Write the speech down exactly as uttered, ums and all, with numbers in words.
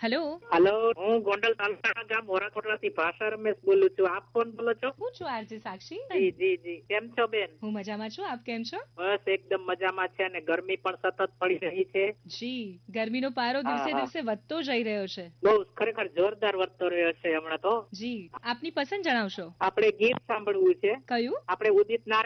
Hello. Hello, હું ગોંડલ તાલુકાના ગામ મોરાકોટલાથી ભાષા રમેશ બોલું છું. આપ કોણ બોલો છો? હું છું આરજે સાક્ષી. જી જી જી કેમ છો બેન? હું મજામાં છું, આપ કેમ છો? બસ એકદમ મજામાં છે અને ગરમી પણ સતત પડી રહી છે. જી, ગરમીનો પારો દિવસે હા, હા. દિવસે વધતો જઈ રહ્યો છે. બહુ ખરેખર જોરદાર વધતો રહ્યો છે હમણાં તો. જી, આપની પસંદ જણાવશો. આપણે ગીત સાંભળવું છે. કયું? આપણે ઉદિત નારાયણ